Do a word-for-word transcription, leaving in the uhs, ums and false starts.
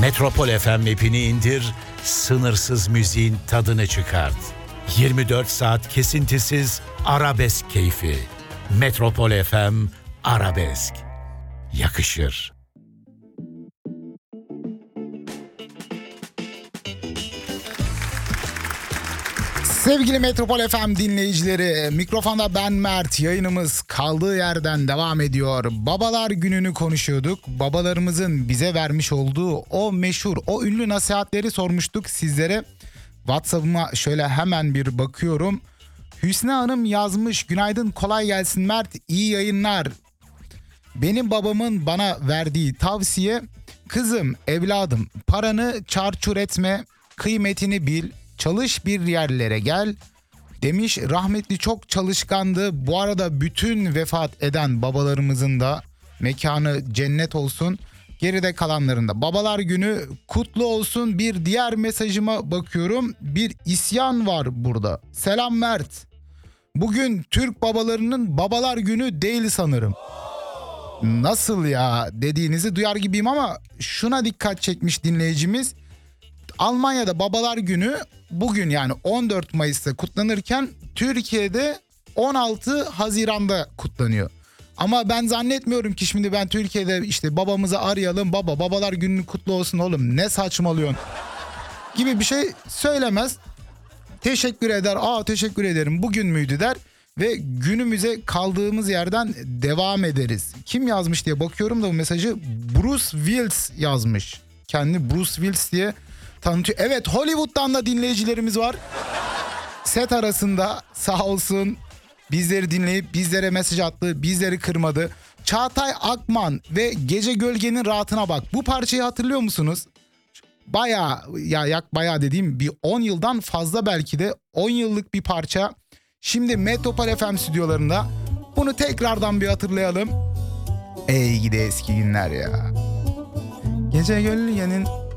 Metropol F M app'ini indir, sınırsız müziğin tadını çıkart. yirmi dört saat kesintisiz arabesk keyfi. Metropol F M Arabesk. Yakışır. Sevgili Metropol F M dinleyicileri, mikrofonda ben Mert. Yayınımız kaldığı yerden devam ediyor. Babalar gününü konuşuyorduk. Babalarımızın bize vermiş olduğu o meşhur, o ünlü nasihatleri sormuştuk sizlere. WhatsApp'ıma şöyle hemen bir bakıyorum. Hüsnü Hanım yazmış. Günaydın, kolay gelsin Mert. İyi yayınlar. Benim babamın bana verdiği tavsiye: kızım, evladım, paranı çarçur etme, kıymetini bil. Çalış, bir yerlere gel demiş. Rahmetli çok çalışkandı. Bu arada bütün vefat eden babalarımızın da mekanı cennet olsun. Geride kalanlarında Babalar Günü kutlu olsun. Bir diğer mesajıma bakıyorum. Bir isyan var burada. Selam Mert. Bugün Türk babalarının Babalar Günü değil sanırım. Nasıl ya dediğinizi duyar gibiyim ama şuna dikkat çekmiş dinleyicimiz. Almanya'da Babalar Günü bugün, yani on dört Mayıs'ta kutlanırken Türkiye'de on altı Haziran'da kutlanıyor. Ama ben zannetmiyorum ki şimdi ben Türkiye'de işte babamızı arayalım, baba Babalar Günü kutlu olsun oğlum ne saçmalıyorsun gibi bir şey söylemez. Teşekkür eder, aa teşekkür ederim bugün müydü der ve günümüze kaldığımız yerden devam ederiz. Kim yazmış diye bakıyorum da bu mesajı Bruce Willis yazmış. Kendini Bruce Willis diye tanıtıyor. Evet, Hollywood'dan da dinleyicilerimiz var. Set arasında sağ olsun bizleri dinleyip bizlere mesaj attı, bizleri kırmadı. Çağatay Akman ve Gece Gölgenin Rahatına Bak. Bu parçayı hatırlıyor musunuz? Bayağı, ya yak bayağı dediğim bir on yıldan fazla, belki de on yıllık bir parça. Şimdi Metropol F M stüdyolarında bunu tekrardan bir hatırlayalım. Ey gidi eski günler ya. Gece Gölgenin